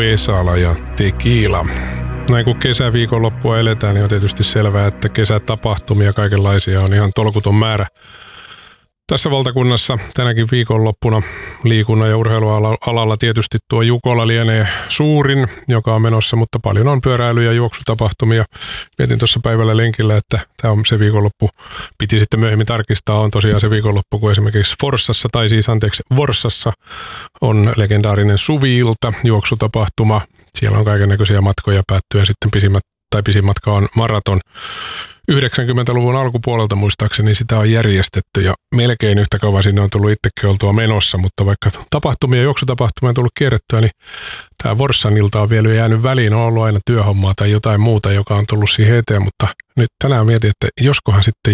Vesala ja Tequila. Näin kun kesäviikonloppua eletään, niin on tietysti selvää, että kesätapahtumia kaikenlaisia on ihan tolkuton määrä. Tässä valtakunnassa tänäkin viikonloppuna liikunnan ja urheilualalla tietysti tuo Jukola lienee suurin, joka on menossa, mutta paljon on pyöräily- ja juoksutapahtumia. Mietin tuossa päivällä lenkillä, että tämä on se viikonloppu, piti sitten myöhemmin tarkistaa, on tosiaan se viikonloppu, kun esimerkiksi Forssassa on legendaarinen Suvi-ilta juoksutapahtuma. Siellä on kaikennäköisiä matkoja päättyen sitten pisin matka on maraton. 90-luvun alkupuolelta muistaakseni sitä on järjestetty ja melkein yhtä kauan sinne on tullut itsekin oltua menossa, mutta vaikka juoksutapahtumia on tullut kierrettyä, niin tämä Forssan ilta on vielä jäänyt väliin, on ollut aina työhommaa tai jotain muuta, joka on tullut siihen eteen, mutta nyt tänään mietin, että joskohan sitten